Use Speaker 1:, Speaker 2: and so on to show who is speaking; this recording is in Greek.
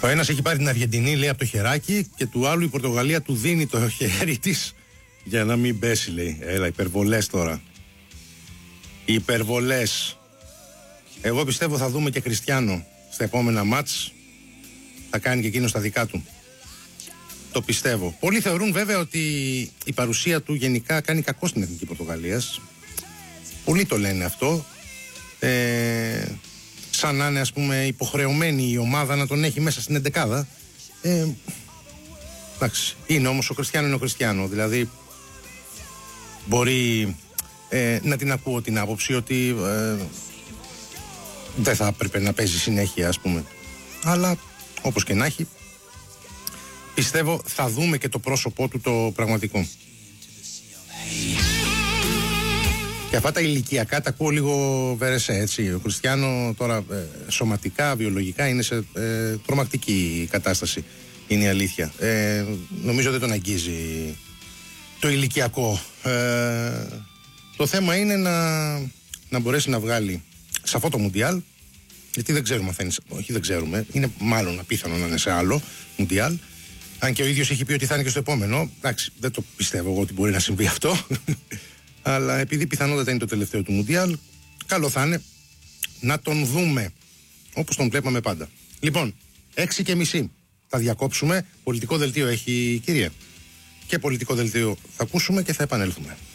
Speaker 1: Ο ένας έχει πάρει την Αργεντινή, λέει, από το χεράκι, και του άλλου η Πορτογαλία του δίνει το χέρι της για να μην πέσει, λέει. Έλα, υπερβολές τώρα. Υπερβολές. Εγώ πιστεύω θα δούμε και Κριστιάνο στα επόμενα μάτς. Θα κάνει και εκείνο τα δικά του. Το πιστεύω. Πολλοί θεωρούν βέβαια ότι η παρουσία του γενικά κάνει κακό στην εθνική Πορτογαλίας. Πολλοί το λένε αυτό. Σαν να είναι, ας πούμε, υποχρεωμένη η ομάδα να τον έχει μέσα στην εντεκάδα. Εντάξει. Είναι όμως ο Κριστιάνο, είναι ο Κριστιάνο. Δηλαδή μπορεί να την ακούω την άποψη ότι δεν θα έπρεπε να παίζει συνέχεια, ας πούμε. Αλλά όπως και να έχει, πιστεύω θα δούμε και το πρόσωπό του το πραγματικό. Και αυτά τα ηλικιακά τα ακούω λίγο βερεσέ, έτσι. Ο Κριστιάνο τώρα σωματικά, βιολογικά είναι σε τρομακτική κατάσταση. Είναι η αλήθεια. Νομίζω δεν τον αγγίζει το ηλικιακό. Το θέμα είναι να μπορέσει να βγάλει σε αυτό το Μουντιάλ, γιατί δεν ξέρουμε αν θα είναι. Όχι, δεν ξέρουμε. Είναι μάλλον απίθανο να είναι σε άλλο Μουντιάλ. Αν και ο ίδιος έχει πει ότι θα είναι και στο επόμενο. Εντάξει, δεν το πιστεύω εγώ ότι μπορεί να συμβεί αυτό. Αλλά επειδή πιθανότατα είναι το τελευταίο του Μουντιάλ, καλό θα είναι να τον δούμε όπως τον βλέπαμε πάντα. Λοιπόν, 6:30 θα διακόψουμε. Πολιτικό δελτίο έχει η κυρία. Και πολιτικό δελτίο θα ακούσουμε και θα επανέλθουμε.